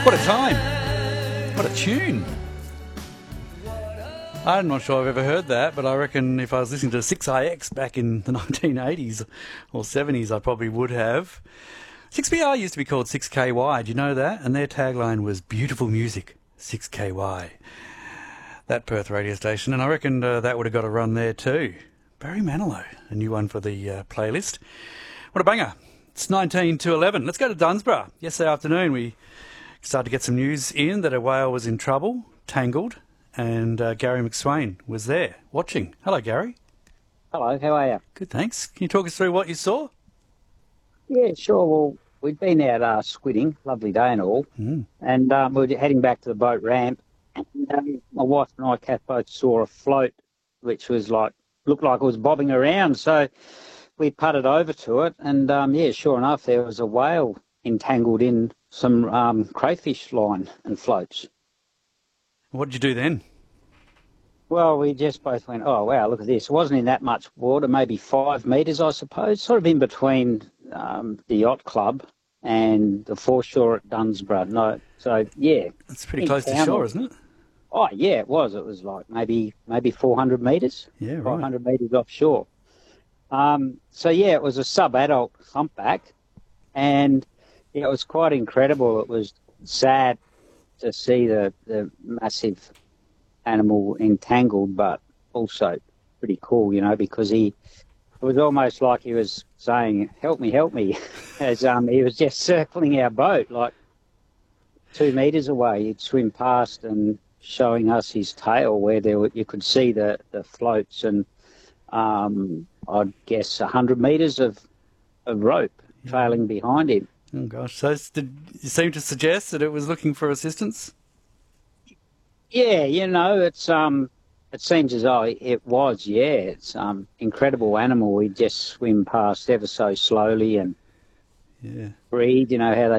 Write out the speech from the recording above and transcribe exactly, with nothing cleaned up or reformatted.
What a time. What a tune. I'm not sure I've ever heard that, but I reckon if I was listening to six I X back in the nineteen eighties or seventies, I probably would have. six B R used to be called six K Y, do you know that? And their tagline was beautiful music, six K Y. That Perth radio station, and I reckon uh, that would have got a run there too. Barry Manilow, a new one for the uh, playlist. What a banger. It's nineteen to eleven. Let's go to Dunsborough. Yesterday afternoon we started to get some news in that a whale was in trouble, tangled, and uh, Gary McSwain was there watching. Hello, Gary. Hello, how are you? Good, thanks. Can you talk us through what you saw? Yeah, sure. Well, we'd been out uh, squidding, lovely day and all, Mm. and um, we were heading back to the boat ramp. And um, my wife and I, Kath, both saw a float which was like, looked like it was bobbing around. So we putted over to it, and um, yeah, sure enough, there was a whale entangled in some um, crayfish line and floats. What did you do then? Well, we just both went, oh, wow, look at this. It wasn't in that much water, maybe five metres, I suppose, sort of in between um, the yacht club and the foreshore at Dunsborough. No, so, yeah. It's pretty close to shore, isn't it? Oh, yeah, it was. It was like maybe maybe four hundred metres. Yeah, right. five hundred metres offshore. Um, so, yeah, it was a sub-adult humpback, and yeah, it was quite incredible. It was sad to see the, the massive animal entangled, but also pretty cool, you know, because he, it was almost like he was saying, help me, help me, as um, he was just circling our boat, like two metres away. He'd swim past and showing us his tail where there were, you could see the, the floats and um, I'd guess one hundred metres of, of rope trailing behind him. Oh, gosh. So it's- did you seem to suggest that it was looking for assistance? Yeah, you know, it's um, it seems as though it was. Yeah, it's um, incredible animal. We just swim past ever so slowly and Yeah. breathe. You know how they